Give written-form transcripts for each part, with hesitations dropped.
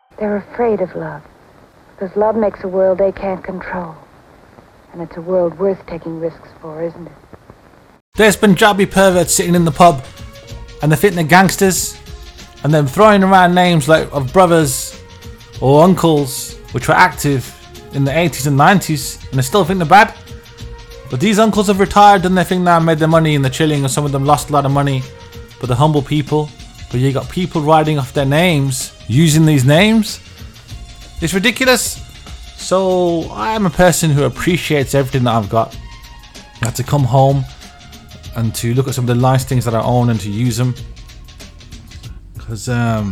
They're afraid of love, because love makes a world they can't control. And it's a world worth taking risks for, isn't it? There's Punjabi perverts sitting in the pub, and they're fitting the gangsters, and then throwing around names like of brothers or uncles, which were active in the 80s and 90s, and they still think they're bad. But these uncles have retired and they think now made their money and they're chilling, and some of them lost a lot of money, but they're humble people. But you got people writing off their names, using these names. It's ridiculous. So I'm a person who appreciates everything that I've got. I had to come home and to look at some of the nice things that I own and to use them. Because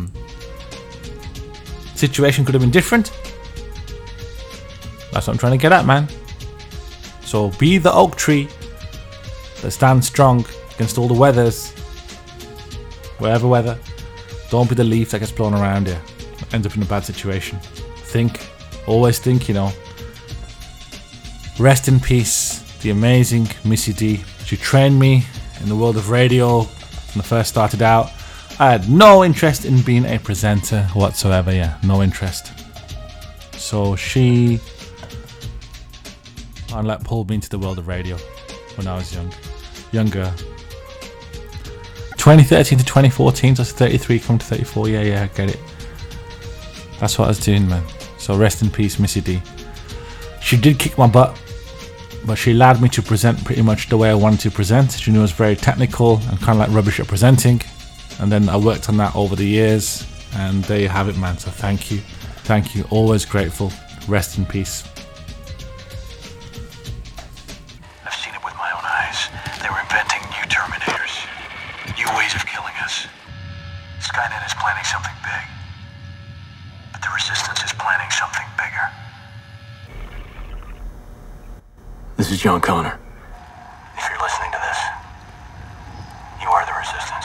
situation could have been different. That's what I'm trying to get at, man. So be the oak tree that stands strong against all the weathers. Whatever weather. Don't be the leaf that gets blown around here. Ends up in a bad situation. Think. Always think, you know. Rest in peace, the amazing Missy D. She trained me in the world of radio when I first started out. I had no interest in being a presenter whatsoever, no interest. So she pulled me into the world of radio when I was younger. 2013 to 2014, so I was 33, come to 34, I get it. That's what I was doing, man. So rest in peace, Missy D. She did kick my butt, but she allowed me to present pretty much the way I wanted to present. She knew I was very technical and kind of like rubbish at presenting. And then I worked on that over the years, and there you have it, man. So thank you. Thank you. Always grateful. Rest in peace. I've seen it with my own eyes. They were inventing new Terminators, new ways of killing us. Skynet is planning something big, but the Resistance is planning something bigger. This is John Connor. If you're listening to this, you are the Resistance.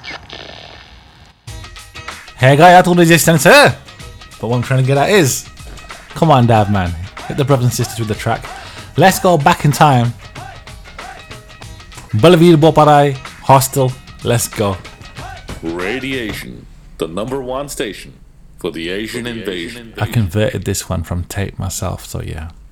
Hey guy, I told Resistance here. But what I'm trying to get at is, come on, Dav, man. Hit the brothers and sisters with the track. Let's go back in time. Bellevue, Boparai, Hostel. Let's go. Radiation, the #1 station for the Asian invasion. I converted this one from tape myself, so yeah.